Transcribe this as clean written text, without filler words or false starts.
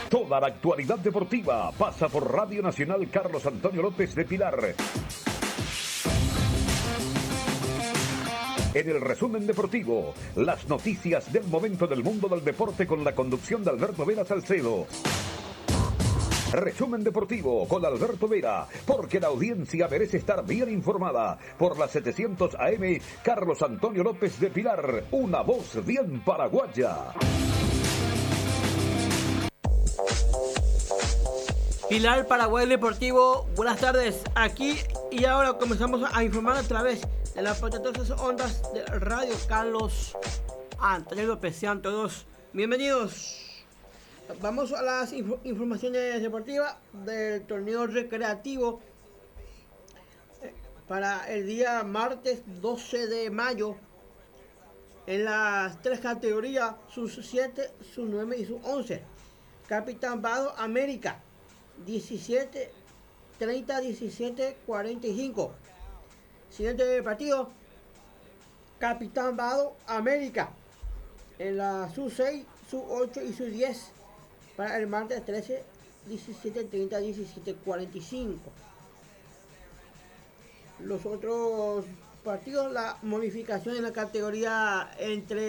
Toda la actualidad deportiva pasa por Radio Nacional Carlos Antonio López de Pilar. En el resumen deportivo, las noticias del momento del mundo del deporte con la conducción de Alberto Vera Salcedo. Resumen deportivo con Alberto Vera, porque la audiencia merece estar bien informada. Por las 700 AM, Carlos Antonio López de Pilar, una voz bien paraguaya. Pilar, Paraguay Deportivo, buenas tardes. Aquí y ahora comenzamos a informar a través de las potentosas ondas de Radio Carlos Antonio López. Sean todos bienvenidos. Vamos a las informaciones deportivas del torneo recreativo para el día martes 12 de mayo en las tres categorías, sus 7, sus 9 y sus 11. Capitán Vado América 17, 30, 17, 45. Siguiente partido, Capitán Vado América en la sub 6, sub 8 y sub 10 para el martes 13, 17, 30, 17, 45. Los otros partidos, la modificación en la categoría entre